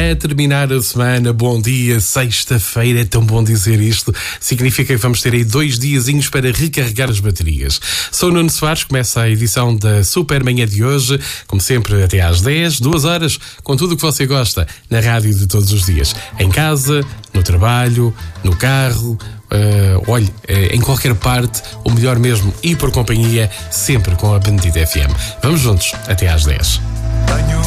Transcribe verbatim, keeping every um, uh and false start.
a terminar a semana. Bom dia, sexta-feira, é tão bom dizer isto. Significa que vamos ter aí dois diazinhos para recarregar as baterias. Sou Nuno Soares, começa a edição da Super Manhã de hoje, como sempre até às dez, duas horas, com tudo o que você gosta, na rádio de todos os dias. Em casa, no trabalho, no carro, uh, olhe, uh, em qualquer parte, o melhor mesmo, e por companhia, sempre com a Bendita F M. Vamos juntos, até às dez.